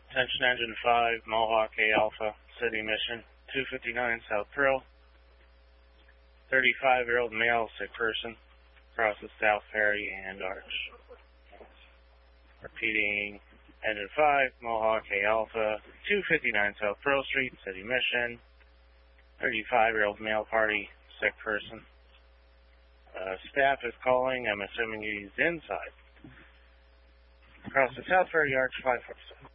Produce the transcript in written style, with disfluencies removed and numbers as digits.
Attention Engine 5, Mohawk A Alpha, City Mission, 259 South Pearl. 35-year-old male, sick person, crosses South Ferry and Arch. Repeating, Engine 5, Mohawk A Alpha, 259 South Pearl Street, City Mission. 35-year-old male party, sick person. Staff is calling. I'm assuming he's inside. Across the South Ferry Arch, 546.